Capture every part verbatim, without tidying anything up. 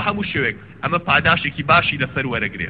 هەموو شوێک ئەمە پاداشێکی باشی لەسەر وەرەگرێت.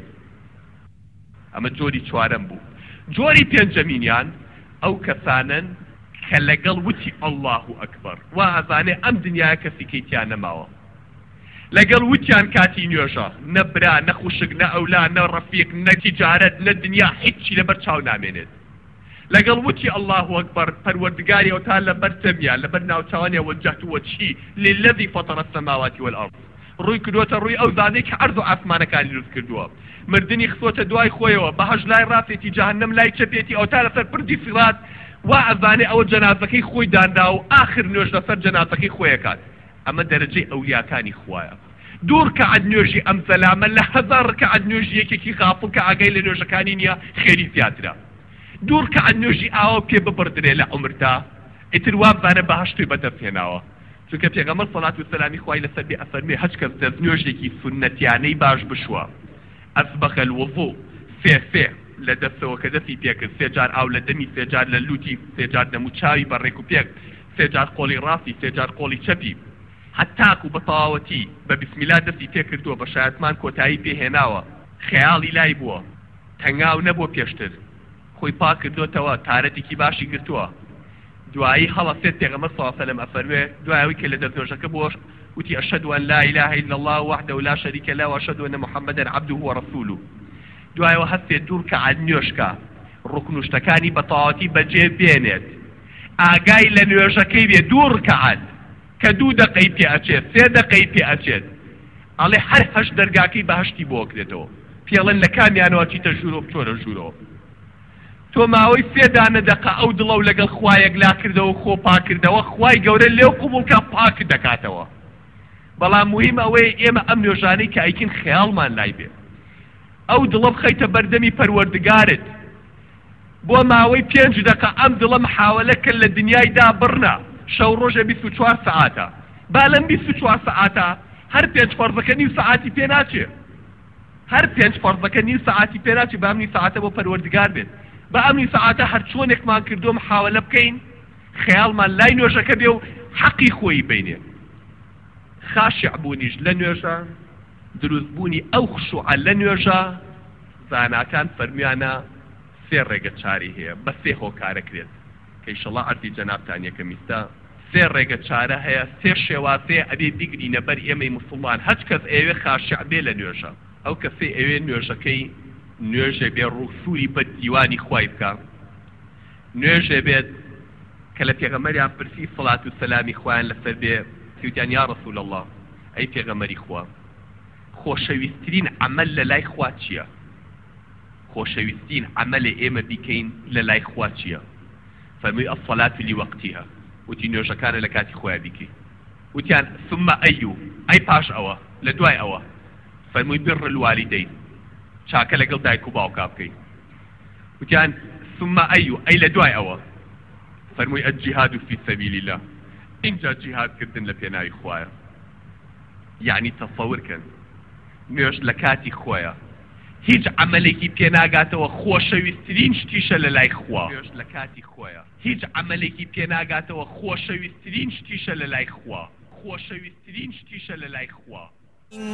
ئەمە جۆری چوارەم بوو. جۆری پێنجەمینیان ئەو کەسانن کە لەگەڵ وتی ئەڵڵاه ئەکبەر وا ئەزانێ ئەم دنیای کەسی کەیتیان نەماوە، لەگەڵ وتیان کاتی نوێژە نە برا نە خوشک نە ئەولا نە ڕەفیق نە تیجارەت نە دنیا هیچی لەبەر چاو نامێنێت، لەگەڵ وتی ئەڵڵاه ئەکبەر پەروەردگاری ئەوتان لەبەر چەمیان لەبەر ناوچوانیان وەجهت وەجهی للذی فەطر السەماوات والأرض ڕووی کردووەتە ڕووی ئەو زادەی کە عەرض و ئاسمانەکانی دروست کردووە، مردنی خستووەتە دوای خۆیەوە، بەهەژ لای ڕاستێتی جەهەنەم لای چەپێتی ئەوتا لەسەر پردی سیڕات وا ئەزانێ ئەوە جەنازەکەی خۆی داندا و ئاخر نوێژ لەسەر جەنازەکەی خۆیەکات. ئەمە دەرەجەی ئەولیاکانی خوایە. دوور کە عەد نوێژی ئەم سەلامە لە هەزار ڕکعەت نوێژی یەکێکی غافڵ کە ئاگای لە نوێژەکانی نییە خێری زیاترە. دوور کە عەد نوێژی ئاوا پێ ببڕدرێ لە عومردا ئیتر وا بزانە بەهەشتوی بەدەستهێناوە. چونکە پێغەمبەر سەڵات و سەلامی خوای لەسەر بێ ئەفەرمێ هەچ کەس دەست نوێژێکی سونەتیانەی باش بشوە ئەسبەغ الوضوء سێ سێ لە دەستەوە کە دەستی پێکرد، سێ جار ئاو لە دەمی، سێ جار لە لوتی، سێ جار دەموچاوی بەڕێک و پێک، سێ جار قۆڵی ڕاستی، سێ جار قۆڵی چەپی، هەتاکو بە تەواوەتی بە بسمیلا دەستی تێکردووە، بە شایەتمان کۆتایی پێهێناوە، خەیاڵی لای بووە، تەنگاو نەبووە پێشتر، خۆی پاک کردوتەوە، تارەتێکی باشی گرتووە. دوایی هەڵەسێت پێغەمبەر صلی الله علیه و سلم ئەفەرمێ دوایەوەی کە لە دەستنوێژەکە بووە وتی ئەشهد أن لا إله إلا الله وحده لا شريك له وأشهد أن محمدا عبده ورسوله. دوایەوە هەستێت دوور کە عەد نوێژکە، ڕوکن و شتەکانی بە تەواوەتی بەجێ بێنێت، ئاگای لە نوێژەکەی بێ دوور کە عەد کە دوو دقەی پێ ئەچێت، سێ دقەی پێ ئەچێت، ئەڵێ هەر هەشت دەرگاکەی بەهەشتی بۆ کرێتەوە، پێڵێن لە کامیانەوە چیتە ژوورۆ بچۆرە ژوورەوە. تۆ ماوەی سێ دانە دەقە ئەو دڵە و لەگەڵ خوایەک لا کردەوە خۆ پاکردەوە، خوای گەورە لێو قبوڵکە پاک دەکاتەوە. بەڵام مهم ئەوەیە ئێمە ئەم نوێژانەی کە ئەیکن خەیاڵمان لای بێ، ئەو دڵە بخەیتە بەردەمی پەروەردگارت، بۆ ماوەی پێنج دقە ئەم دڵە محاولە کرد لە دنیایدا بڕنا، شەو ڕۆژە بیست و چوار سەعاتە، با لەم بیست و چوار سەعاتە هەر پێنج فەرزەکە نیو سەعاتی پێ ناچێ، هەر پێنج فەرزەکە نیو سەعاتی پێ ناچێ، بە ئەمنی سەعاتە بۆ پەروەردگار بێت، بە ئەمنی سەعاتە هەر چۆنێکمان کردو محاولە بکەین خەیاڵمان لای نوێژەکە بێ و حەقی خۆی بینێ. خاشع بوونیش لە نوێژە، دروستبوونی ئەو خشوعە لە نوێژە، زاناکان فەرمیانە سێ ڕێگە چاری هەیە، بە سێ هۆکارەکرێت کە ئیشەڵڵا عەرزی جەنابتان یەکەم ویستە. سێ ڕێگە چارە هەیە، سێ شێوازەیە ئەبێ بیگرینە بەر ئێمەی موسڵمان. هەچ کەس ئەوێ خاشع بێ لە نوێژە، ئەو کەسێ ئەوێ نوێژەکەی نوێژێ بێ ڕووسوری بە دیوانی خوای بکە، نوێژێ بێت کە لە پێغەمبەریان پرسی سەڵات و سەلامی خوایان لەسەر بێ، وتیان یا ڕەسوول الله ئەی پێغەمبەری خوا، خۆشەویستترین عەمەل لە لای خوا چییە؟ خۆشەویستترین عەمەلێ ئێمە بیکەین لە لای خوا چییە؟ فەرمووی ئەسەڵات لوەقتیها، وتی نوێژەکانە لە کاتی خۆیان بیکەی. وتیان ثم ئەیو، ئەی پاش ئەوە لە دوای ئەوە؟ فەرمووی بر الوالدین، چاکە لەگەڵ دایک و باوکا بکەی. وتیان ثم ئەیو، ئەی لە دوای ئەوە؟ فەرمووی الجیهاد فی سەبیل الله، اینجا جیهادکردن لە پێناوی خوایە. یعنی تەسەورکەن نوێژ لە کاتی خۆیە، هیچ عەمەلێکی پێ ناگاتەوە خۆشەویستترین شتیشە لە لای خوا. نوێژ لە کاتی خۆیە، هیچ عەمەلێکی پێ ناگاتەوە خۆشەویستترین شتیشە لە لای خوا، خۆشەویستترین شتیشە لە لای خوا.